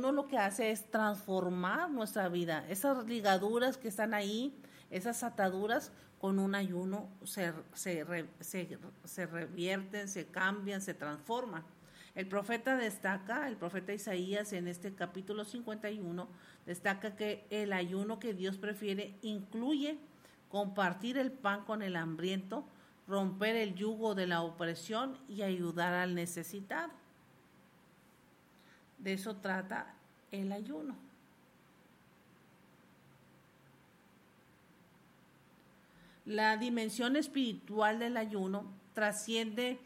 ayuno lo que hace es transformar nuestra vida. Esas ligaduras que están ahí, esas ataduras, con un ayuno se revierten, se cambian, se transforman. El profeta Isaías en este capítulo 51, destaca que el ayuno que Dios prefiere incluye compartir el pan con el hambriento, romper el yugo de la opresión y ayudar al necesitado. De eso trata el ayuno. La dimensión espiritual del ayuno trasciende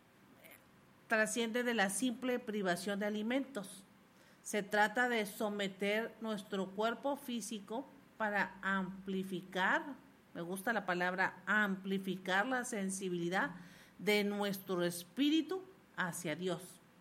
de la simple privación de alimentos. Se trata de someter nuestro cuerpo físico para amplificar, me gusta la palabra amplificar, la sensibilidad de nuestro espíritu hacia Dios.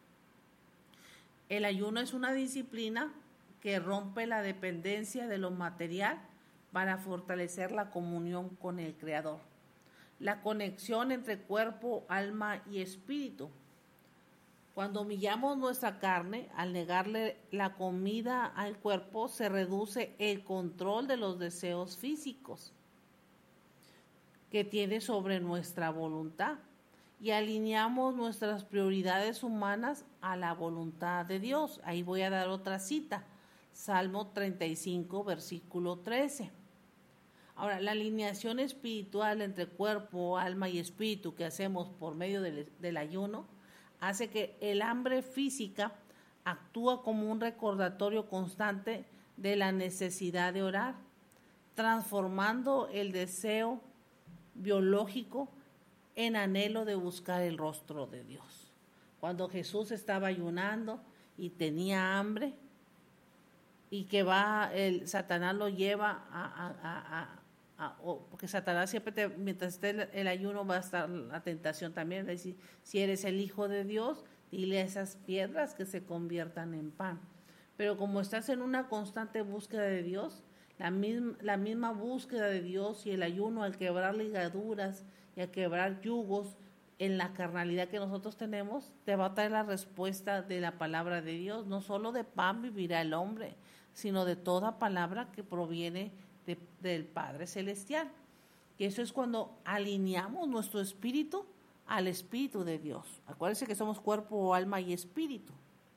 El ayuno es una disciplina que rompe la dependencia de lo material para fortalecer la comunión con el Creador. La conexión entre cuerpo, alma y espíritu. Cuando humillamos nuestra carne, al negarle la comida al cuerpo, se reduce el control de los deseos físicos que tiene sobre nuestra voluntad y alineamos nuestras prioridades humanas a la voluntad de Dios. Ahí voy a dar otra cita, Salmo 35, versículo 13. Ahora, la alineación espiritual entre cuerpo, alma y espíritu que hacemos por medio del ayuno hace que el hambre física actúa como un recordatorio constante de la necesidad de orar, transformando el deseo biológico en anhelo de buscar el rostro de Dios. Cuando Jesús estaba ayunando y tenía hambre y que Satanás lo lleva porque Satanás siempre, mientras esté el ayuno, va a estar la tentación también de decir, si eres el Hijo de Dios, dile a esas piedras que se conviertan en pan. Pero como estás en una constante búsqueda de Dios, la misma búsqueda de Dios y el ayuno al quebrar ligaduras y a quebrar yugos en la carnalidad que nosotros tenemos, te va a traer la respuesta de la palabra de Dios. No solo de pan vivirá el hombre, sino de toda palabra que proviene del Padre Celestial. Y eso es cuando alineamos nuestro espíritu al Espíritu de Dios. Acuérdense que somos cuerpo, alma y espíritu.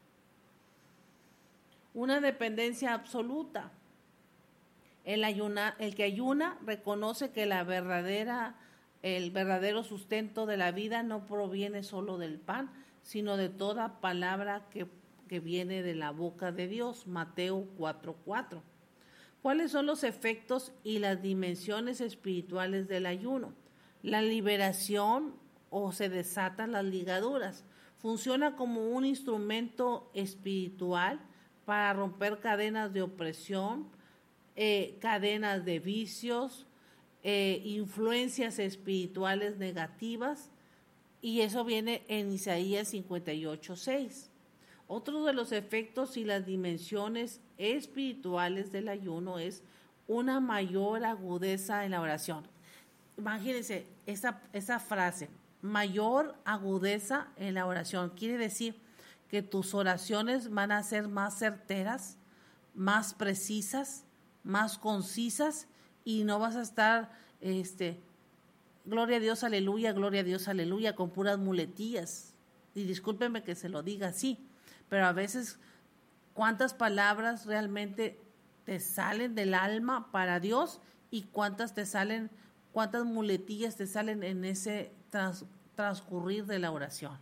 Una dependencia absoluta. El que ayuna reconoce que el verdadero sustento de la vida no proviene solo del pan, sino de toda palabra que viene de la boca de Dios. Mateo 4:4. ¿Cuáles son los efectos y las dimensiones espirituales del ayuno? La liberación, o se desatan las ligaduras. Funciona como un instrumento espiritual para romper cadenas de opresión, cadenas de vicios, influencias espirituales negativas, y eso viene en Isaías 58:6. Otro de los efectos y las dimensiones espirituales del ayuno es una mayor agudeza en la oración. Imagínense esa frase, mayor agudeza en la oración. Quiere decir que tus oraciones van a ser más certeras, más precisas, más concisas, y no vas a estar gloria a Dios, aleluya, con puras muletillas. Y discúlpenme que se lo diga así, pero a veces, ¿cuántas palabras realmente te salen del alma para Dios y cuántas muletillas te salen en ese transcurrir de la oración?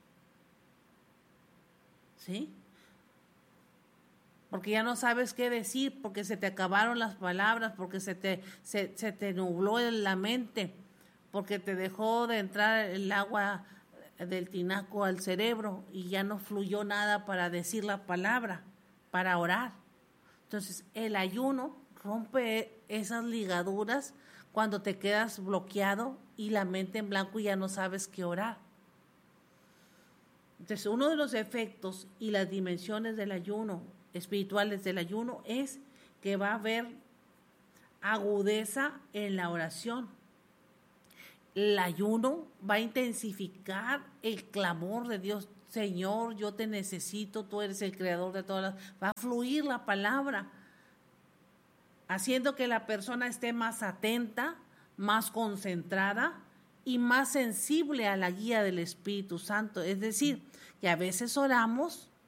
¿Sí? Porque ya no sabes qué decir, porque se te acabaron las palabras, porque se te nubló la mente, porque te dejó de entrar el agua del tinaco al cerebro y ya no fluyó nada para decir la palabra, para orar. Entonces, el ayuno rompe esas ligaduras cuando te quedas bloqueado y la mente en blanco y ya no sabes qué orar. Entonces, uno de los efectos y las dimensiones del ayuno, espirituales del ayuno, es que va a haber agudeza en la oración. El ayuno va a intensificar el clamor de Dios. Señor, yo te necesito, tú eres el creador de todas las... Va a fluir la palabra, haciendo que la persona esté más atenta, más concentrada y más sensible a la guía del Espíritu Santo. Es decir, que a veces oramos